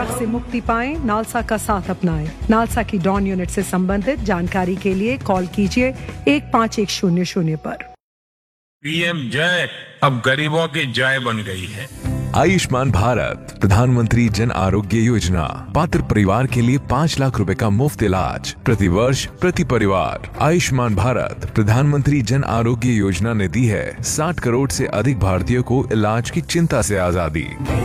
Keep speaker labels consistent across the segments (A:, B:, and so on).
A: Drugs से मुक्ति पाएं, नालसा का साथ अपनाएं। नालसा की डॉन यूनिट से संबंधित जानकारी के लिए कॉल कीजिए 15100 पर।
B: पीएम जय अब गरीबों की जय बन गई है।
C: आयुष्मान भारत प्रधानमंत्री जन आरोग्य योजना, पात्र परिवार के लिए 5 लाख रुपए का मुफ्त इलाज प्रति वर्ष प्रति परिवार। आयुष्मान भारत प्रधानमंत्री जन आरोग्य योजना ने दी है 60 करोड़ से अधिक भारतीयों को इलाज की चिंता से आजादी।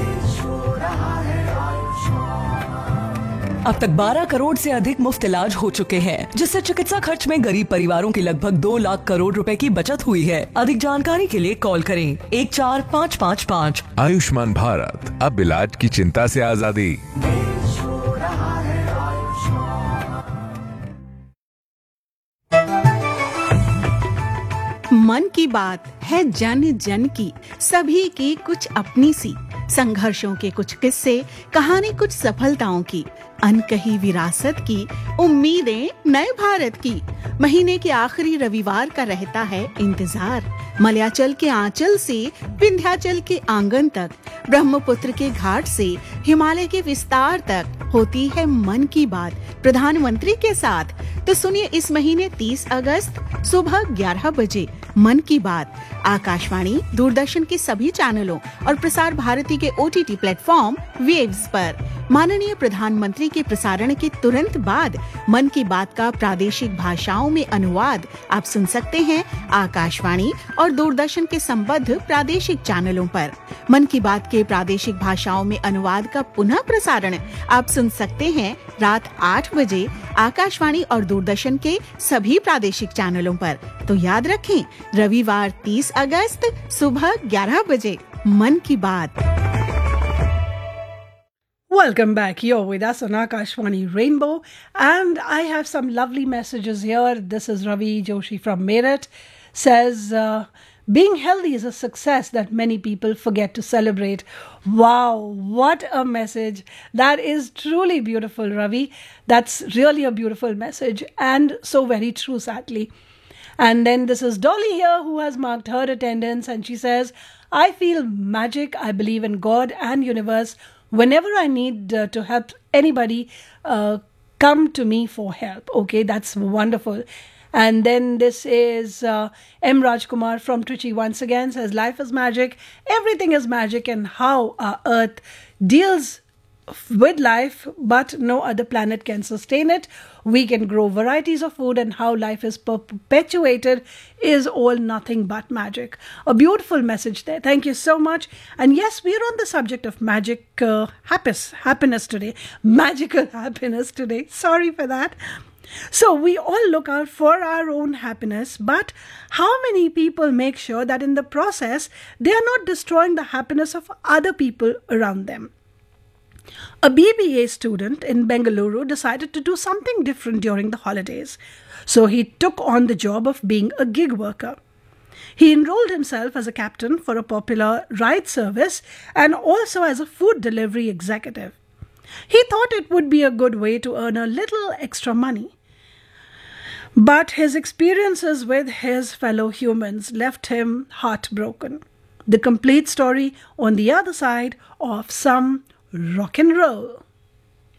D: अब तक 12 करोड़ से अधिक मुफ्त इलाज हो चुके हैं, जिससे चिकित्सा खर्च में गरीब परिवारों की लगभग 2 लाख करोड़ रुपए की बचत हुई है। अधिक जानकारी के लिए कॉल करें 14555।
C: आयुष्मान भारत, अब इलाज की चिंता से आजादी।
E: मन की बात है जन जन की, सभी की कुछ अपनी सी, संघर्षों के कुछ किस्से, कहानी कुछ सफलताओं की, अनकही विरासत की, उम्मीदें नए भारत की। महीने के आखिरी रविवार का रहता है इंतजार। मलयाचल के आंचल से विंध्याचल के आंगन तक, ब्रह्मपुत्र के घाट से हिमालय के विस्तार तक होती है मन की बात प्रधानमंत्री के साथ। तो सुनिए इस महीने 30 अगस्त सुबह 11 बजे मन की बात आकाशवाणी, दूरदर्शन के सभी चैनलों और प्रसार भारती के OTT प्लेटफॉर्म वेव्स पर। माननीय प्रधानमंत्री के प्रसारण के तुरंत बाद मन की बात का प्रादेशिक भाषाओं में अनुवाद आप सुन सकते हैं आकाशवाणी और दूरदर्शन के संबद्ध प्रादेशिक चैनलों पर। मन की बात के प्रादेशिक भाषाओं में अनुवाद का पुनः प्रसारण आप सुन सकते हैं रात 8 बजे आकाशवाणी और दूरदर्शन के सभी प्रादेशिक चैनलों पर। तो याद रखें, रविवार 30 अगस्त सुबह 11 बजे मन की बात।
F: Welcome back. You're with us on Akashvani Rainbow, and I have some lovely messages here. This is Ravi Joshi from Meerut. Says, being healthy is a success that many people forget to celebrate. Wow, what a message. That is truly beautiful, Ravi. That's really a beautiful message and so very true, sadly. And then this is Dolly here who has marked her attendance, and she says, I feel magic. I believe in God and universe. Whenever I need to help anybody, come to me for help. Okay, that's wonderful. And then this is M. Rajkumar from Trichy once again says, life is magic. Everything is magic, and how our earth deals with life, but no other planet can sustain it. We can grow varieties of food, and how life is perpetuated is all nothing but magic. A beautiful message there. Thank you so much. And yes, we are on the subject of magic, happiness today. Magical happiness today. Sorry for that. So we all look out for our own happiness, but how many people make sure that in the process, they are not destroying the happiness of other people around them? A BBA student in Bengaluru decided to do something different during the holidays. So he took on the job of being a gig worker. He enrolled himself as a captain for a popular ride service and also as a food delivery executive. He thought it would be a good way to earn a little extra money. But his experiences with his fellow humans left him heartbroken. The complete story on the other side of some rock and roll.